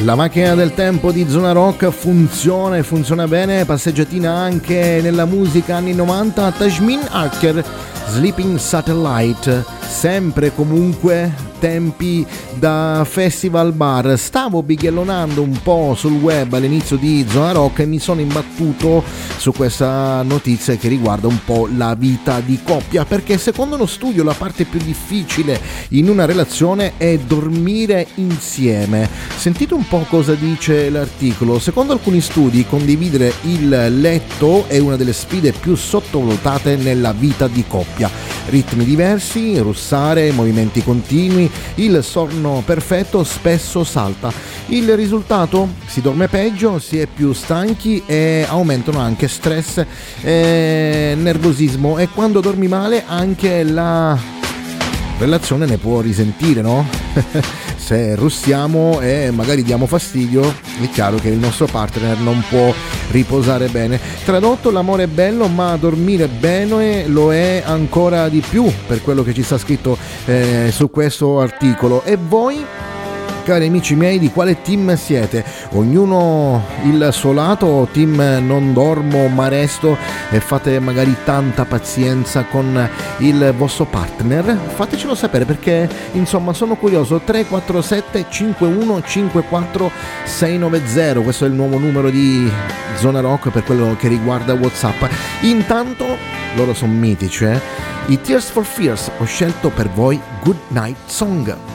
La macchina del tempo di Zona Rock funziona e funziona bene, passeggiatina anche nella musica anni 90, Tajmin Archer, Sleeping Satellite, sempre comunque tempi da festival bar. Stavo bighellonando un po' sul web all'inizio di Zona Rock e mi sono imbattuto su questa notizia che riguarda un po' la vita di coppia, perché secondo uno studio la parte più difficile in una relazione è dormire insieme. Sentite un po' cosa dice l'articolo. Secondo alcuni studi condividere il letto è una delle sfide più sottovalutate nella vita di coppia. Ritmi diversi, russare, movimenti continui, il sonno perfetto spesso salta. Il risultato? Si dorme peggio, si è più stanchi e aumentano anche stress e nervosismo, e quando dormi male anche la relazione ne può risentire, no? Se russiamo e magari diamo fastidio, è chiaro che il nostro partner non può riposare bene. Tradotto, l'amore è bello, ma dormire bene lo è ancora di più, per quello che ci sta scritto su questo articolo. E voi, cari amici miei, di quale team siete? Ognuno il suo lato, team non dormo ma resto, e fate magari tanta pazienza con il vostro partner? Fatecelo sapere, perché insomma sono curioso. 347 51 54 690, questo è il nuovo numero di Zona Rock per quello che riguarda WhatsApp. Intanto loro sono mitici, I Tears for Fears, ho scelto per voi Good Night Song.